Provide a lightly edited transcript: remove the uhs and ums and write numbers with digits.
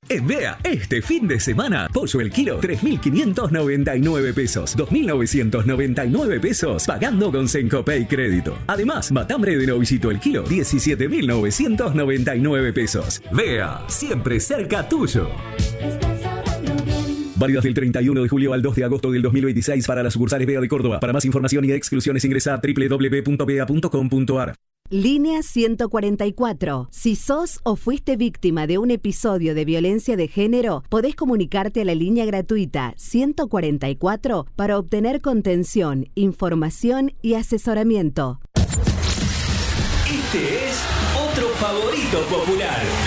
En Vea, este fin de semana, pollo el kilo, 3.599 pesos, 2.999 pesos, pagando con Sencopay Crédito. Además, matambre de novillito el kilo, 17.999 pesos. Vea, siempre cerca tuyo. Válidas del 31 de julio al 2 de agosto del 2026 para las sucursales Vea de Córdoba. Para más información y exclusiones ingresa a www.vea.com.ar. Línea 144. Si sos o fuiste víctima de un episodio de violencia de género, podés comunicarte a la línea gratuita 144 para obtener contención, información y asesoramiento. Este es otro favorito popular.